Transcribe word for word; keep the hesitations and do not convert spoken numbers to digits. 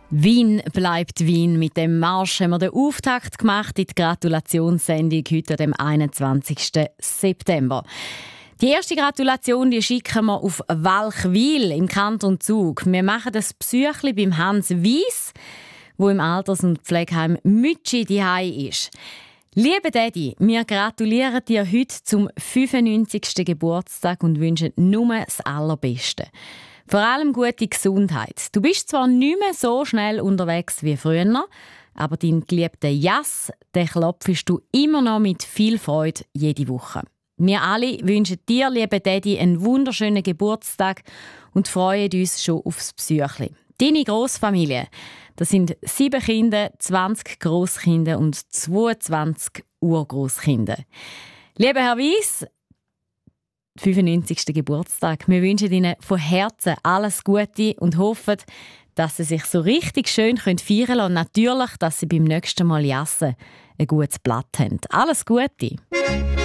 Wien bleibt Wien. Mit dem Marsch haben wir den Auftakt gemacht in die Gratulationssendung heute, am einundzwanzigsten September. Die erste Gratulation die schicken wir auf Walchwil im Kanton Zug. Wir machen das Psychli beim Hans Weiss, wo im Alters- und Pflegeheim Mütschi daheim ist. Liebe Daddy, wir gratulieren dir heute zum fünfundneunzigsten Geburtstag und wünschen nur das Allerbeste. Vor allem gute Gesundheit. Du bist zwar nicht mehr so schnell unterwegs wie früher, aber deinen geliebten Jass, den klopfst du immer noch mit viel Freude jede Woche. Wir alle wünschen dir, liebe Daddy, einen wunderschönen Geburtstag und freuen uns schon aufs Psychli. Deine Grossfamilie, das sind sieben Kinder, zwanzig Grosskinder und zweiundzwanzig Urgroßkinder. Lieber Herr Weiss, fünfundneunzigsten Geburtstag. Wir wünschen Ihnen von Herzen alles Gute und hoffen, dass Sie sich so richtig schön feiern können und natürlich, dass Sie beim nächsten Mal jassen ein gutes Blatt haben. Alles Gute!